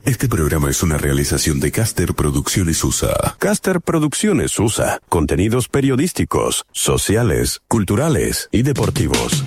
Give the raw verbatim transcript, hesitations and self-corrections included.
Este programa es una realización de Caster Producciones U S A. Caster Producciones U S A. Contenidos periodísticos, sociales, culturales y deportivos.